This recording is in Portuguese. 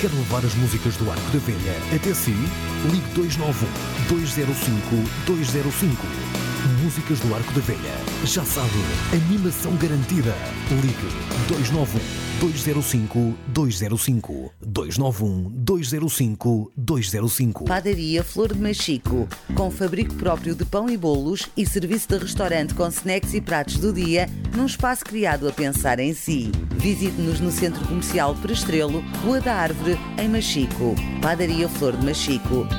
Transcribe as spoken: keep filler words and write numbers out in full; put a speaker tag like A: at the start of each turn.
A: Quer levar as músicas do Arco da Velha até si? Ligue dois nove um, dois zero cinco, dois zero cinco. Músicas do Arco da Velha. Já sabe, animação garantida. Ligue dois nove um, dois zero cinco, dois zero cinco. dois nove um, dois zero cinco, dois zero cinco.
B: Padaria Flor de Machico, com fabrico próprio de pão e bolos e serviço de restaurante com snacks e pratos do dia, num espaço criado a pensar em si. Visite-nos no Centro Comercial Prestrelo, Rua da Árvore, em Machico. Padaria Flor de Machico.